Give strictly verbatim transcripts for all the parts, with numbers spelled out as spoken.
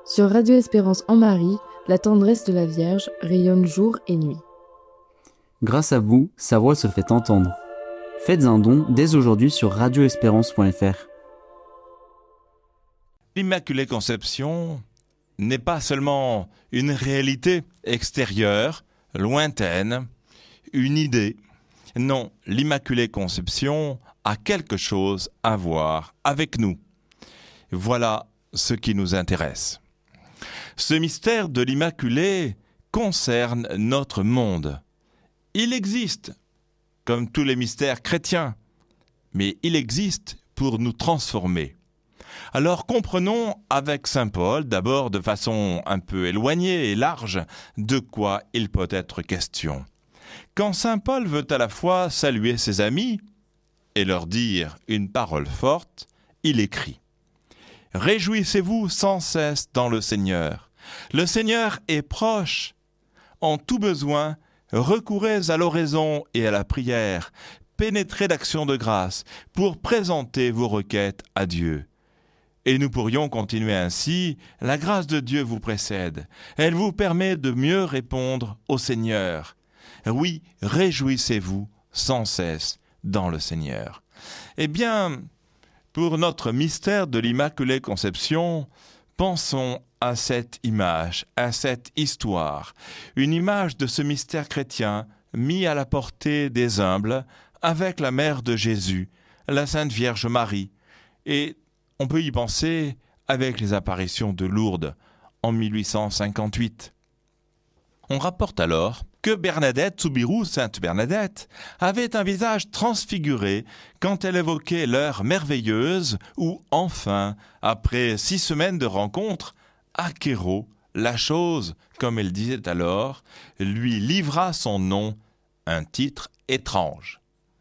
Sur Radio Espérance en Marie, la tendresse de la Vierge rayonne jour et nuit. Grâce à vous, sa voix se fait entendre. Faites un don dès aujourd'hui sur radio espérance point f r. L'Immaculée Conception n'est pas seulement une réalité extérieure, lointaine, une idée. Non, l'Immaculée Conception a quelque chose à voir avec nous. Voilà ce qui nous intéresse. Ce mystère de l'Immaculée concerne notre monde. Il existe, comme tous les mystères chrétiens, mais il existe pour nous transformer. Alors comprenons avec saint Paul, d'abord de façon un peu éloignée et large, de quoi il peut être question. Quand saint Paul veut à la fois saluer ses amis et leur dire une parole forte, il écrit « Réjouissez-vous sans cesse dans le Seigneur. Le Seigneur est proche. En tout besoin, recourez à l'oraison et à la prière. Pénétrez d'action de grâce pour présenter vos requêtes à Dieu. » Et nous pourrions continuer ainsi. La grâce de Dieu vous précède. Elle vous permet de mieux répondre au Seigneur. Oui, réjouissez-vous sans cesse dans le Seigneur. Eh bien, pour notre mystère de l'Immaculée Conception, pensons à cette image, à cette histoire, une image de ce mystère chrétien mis à la portée des humbles avec la mère de Jésus, la Sainte Vierge Marie. Et on peut y penser avec les apparitions de Lourdes en mille huit cent cinquante-huit. On rapporte alors que Bernadette Soubirous, Sainte Bernadette, avait un visage transfiguré quand elle évoquait l'heure merveilleuse où, enfin, après six semaines de rencontres, Acquéro, la chose, comme elle disait alors, lui livra son nom, un titre étrange.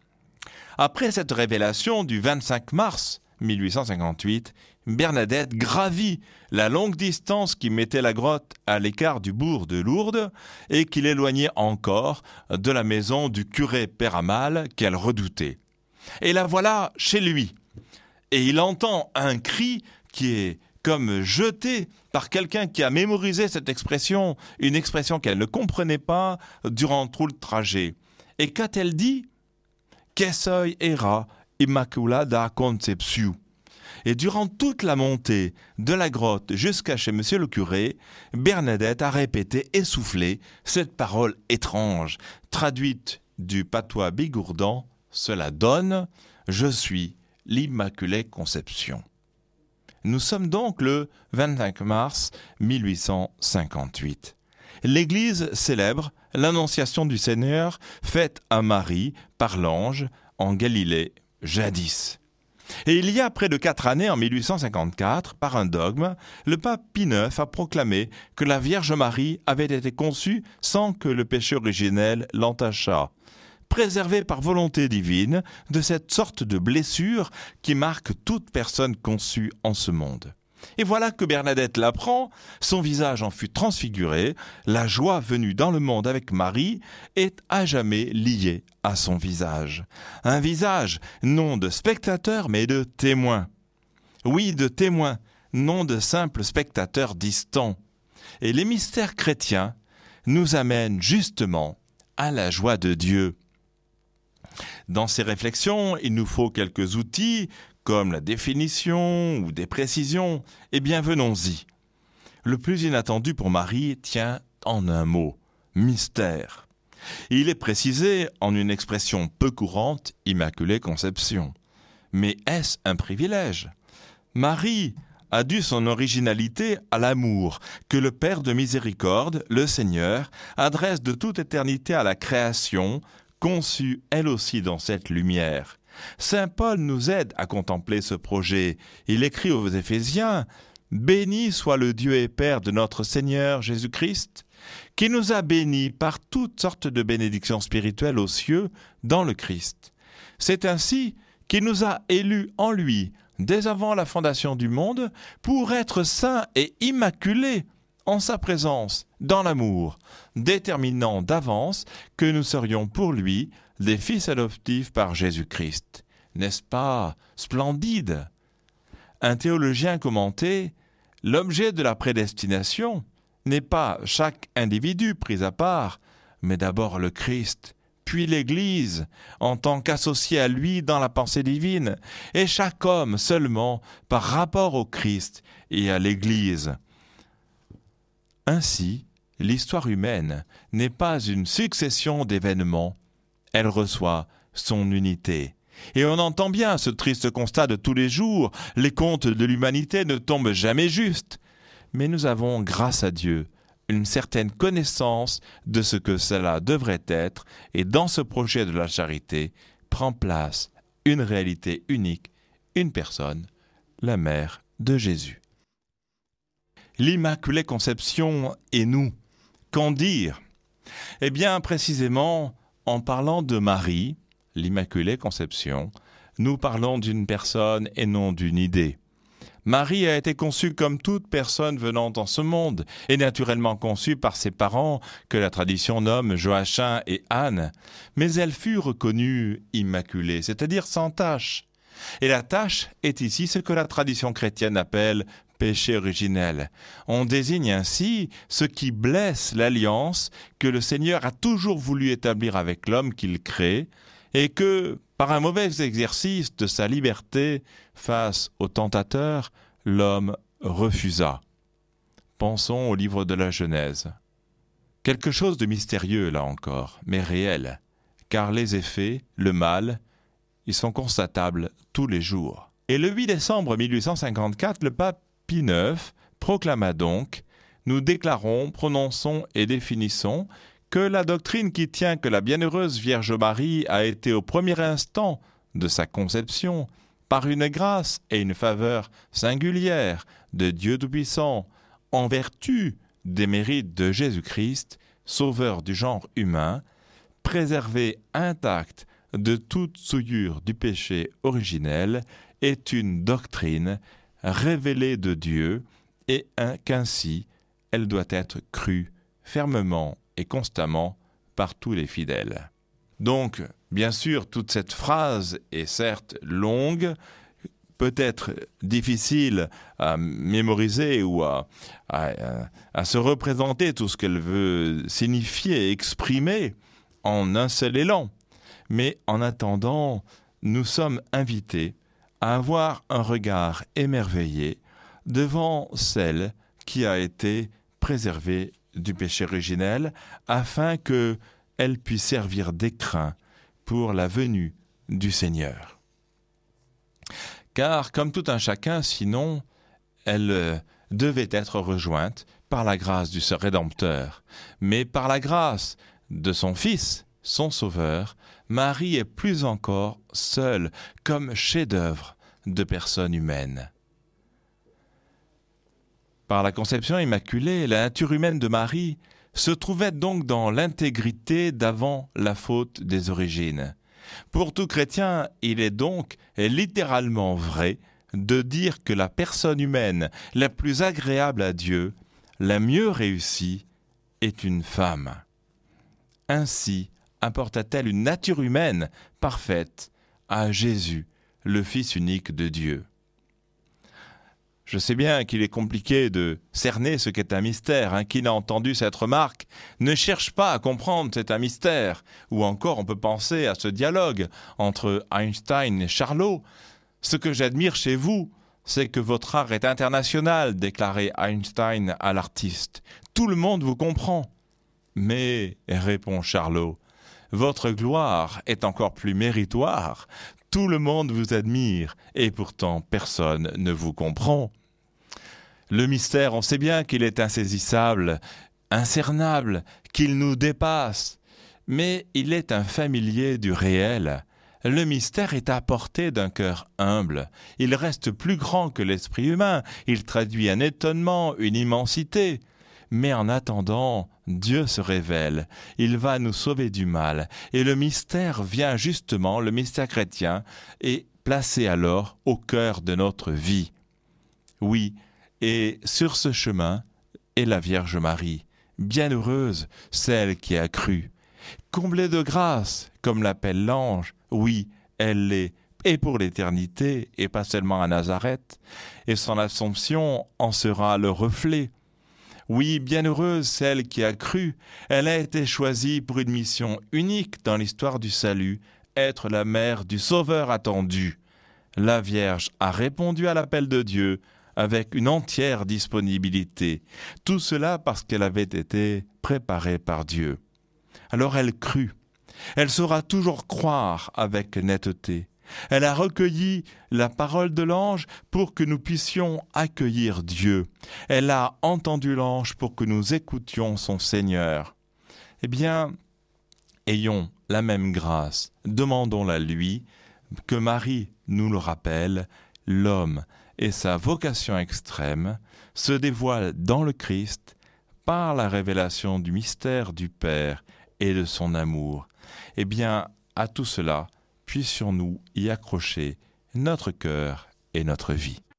Après cette révélation du vingt-cinq mars mille huit cent cinquante-huit, Bernadette gravit la longue distance qui mettait la grotte à l'écart du bourg de Lourdes et qui l'éloignait encore de la maison du curé Péramal qu'elle redoutait. Et la voilà chez lui. Et il entend un cri qui est comme jeté par quelqu'un qui a mémorisé cette expression, une expression qu'elle ne comprenait pas durant tout le trajet. Et qu'a-t-elle dit ? « Que soy era Immaculada Concepción ». Et durant toute la montée de la grotte jusqu'à chez monsieur le curé, Bernadette a répété essoufflée cette parole étrange, traduite du patois bigourdan, cela donne « Je suis l'Immaculée Conception ». Nous sommes donc le vingt-cinq mars mille huit cent cinquante-huit. L'Église célèbre l'Annonciation du Seigneur faite à Marie par l'ange en Galilée, jadis. Et il y a près de quatre années, en mille huit cent cinquante-quatre, par un dogme, le pape Pie neuf a proclamé que la Vierge Marie avait été conçue sans que le péché originel l'entachât, préservée par volonté divine de cette sorte de blessure qui marque toute personne conçue en ce monde. Et voilà que Bernadette l'apprend, son visage en fut transfiguré, la joie venue dans le monde avec Marie est à jamais liée à son visage. Un visage non de spectateur mais de témoin. Oui, de témoin, non de simple spectateur distant. Et les mystères chrétiens nous amènent justement à la joie de Dieu. Dans ces réflexions, il nous faut quelques outils, comme la définition ou des précisions. Eh bien, venons-y. Le plus inattendu pour Marie tient en un mot, mystère. Il est précisé en une expression peu courante, Immaculée Conception. Mais est-ce un privilège ? Marie a dû son originalité à l'amour que le Père de miséricorde, le Seigneur, adresse de toute éternité à la création, conçue elle aussi dans cette lumière. Saint Paul nous aide à contempler ce projet. Il écrit aux Éphésiens « Béni soit le Dieu et Père de notre Seigneur Jésus-Christ, qui nous a bénis par toutes sortes de bénédictions spirituelles aux cieux dans le Christ. C'est ainsi qu'il nous a élus en lui, dès avant la fondation du monde, pour être saints et immaculés en sa présence, dans l'amour, déterminant d'avance que nous serions pour lui des fils adoptifs par Jésus-Christ. N'est-ce pas splendide ? Un théologien commentait L'objet de la prédestination n'est pas chaque individu pris à part, mais d'abord le Christ, puis l'Église, en tant qu'associé à lui dans la pensée divine, et chaque homme seulement par rapport au Christ et à l'Église. Ainsi, l'histoire humaine n'est pas une succession d'événements, elle reçoit son unité. Et on entend bien ce triste constat de tous les jours, les comptes de l'humanité ne tombent jamais justes. Mais nous avons, grâce à Dieu, une certaine connaissance de ce que cela devrait être, et dans ce projet de la charité prend place une réalité unique, une personne, la mère de Jésus. L'Immaculée Conception et nous, qu'en dire ? Eh bien, précisément, en parlant de Marie, l'Immaculée Conception, nous parlons d'une personne et non d'une idée. Marie a été conçue comme toute personne venant dans ce monde, et naturellement conçue par ses parents, que la tradition nomme Joachim et Anne, mais elle fut reconnue immaculée, c'est-à-dire sans tache. Et la tache est ici ce que la tradition chrétienne appelle péché originel. On désigne ainsi ce qui blesse l'alliance que le Seigneur a toujours voulu établir avec l'homme qu'il crée, et que, par un mauvais exercice de sa liberté face au tentateur, l'homme refusa. Pensons au livre de la Genèse. Quelque chose de mystérieux là encore, mais réel, car les effets, le mal, ils sont constatables tous les jours. Et le huit décembre mille huit cent cinquante-quatre, le pape Pie neuf proclama donc « Nous déclarons, prononçons et définissons que la doctrine qui tient que la bienheureuse Vierge Marie a été au premier instant de sa conception, par une grâce et une faveur singulières de Dieu Tout-Puissant, en vertu des mérites de Jésus-Christ, sauveur du genre humain, préservée intacte de toute souillure du péché originel, est une doctrine révélée de Dieu et qu'ainsi elle doit être crue fermement et constamment par tous les fidèles. » Donc, bien sûr, toute cette phrase est certes longue, peut-être difficile à mémoriser ou à, à, à se représenter tout ce qu'elle veut signifier, exprimer en un seul élan. Mais en attendant, nous sommes invités à avoir un regard émerveillé devant celle qui a été préservée du péché originel, afin qu'elle puisse servir d'écrin pour la venue du Seigneur. Car, comme tout un chacun, sinon, elle euh, devait être rejointe par la grâce du Rédempteur. Mais par la grâce de son Fils, son Sauveur, Marie est plus encore seule, comme chef-d'œuvre de personne humaine. Par la conception immaculée, la nature humaine de Marie se trouvait donc dans l'intégrité d'avant la faute des origines. Pour tout chrétien, il est donc littéralement vrai de dire que la personne humaine la plus agréable à Dieu, la mieux réussie, est une femme. Ainsi apporta-t-elle une nature humaine parfaite à Jésus, le Fils unique de Dieu. Je sais bien qu'il est compliqué de cerner ce qu'est un mystère. Hein. Qui n'a entendu cette remarque ne cherche pas à comprendre c'est un mystère. Ou encore, on peut penser à ce dialogue entre Einstein et Charlot. Ce que j'admire chez vous, c'est que votre art est international, déclarait Einstein à l'artiste. Tout le monde vous comprend. Mais, répond Charlot, votre gloire est encore plus méritoire. Tout le monde vous admire et pourtant personne ne vous comprend. Le mystère, on sait bien qu'il est insaisissable, incernable, qu'il nous dépasse, mais il est un familier du réel. Le mystère est à portée d'un cœur humble. Il reste plus grand que l'esprit humain. Il traduit un étonnement, une immensité. Mais en attendant, Dieu se révèle. Il va nous sauver du mal. Et le mystère vient justement, le mystère chrétien, est placé alors au cœur de notre vie. Oui, et sur ce chemin est la Vierge Marie. Bienheureuse celle qui a cru. Comblée de grâce, comme l'appelle l'ange, oui, elle l'est et pour l'éternité, et pas seulement à Nazareth, et son Assomption en sera le reflet. Oui, bienheureuse celle qui a cru, elle a été choisie pour une mission unique dans l'histoire du salut, être la mère du Sauveur attendu. La Vierge a répondu à l'appel de Dieu avec une entière disponibilité, tout cela parce qu'elle avait été préparée par Dieu. Alors elle crut, elle saura toujours croire avec netteté. Elle a recueilli la parole de l'ange pour que nous puissions accueillir Dieu. Elle a entendu l'ange pour que nous écoutions son Seigneur. Eh bien, ayons la même grâce, demandons-la lui, que Marie nous le rappelle, l'homme et sa vocation extrême se dévoilent dans le Christ par la révélation du mystère du Père et de son amour. Eh bien, à tout cela, puissions-nous y accrocher notre cœur et notre vie.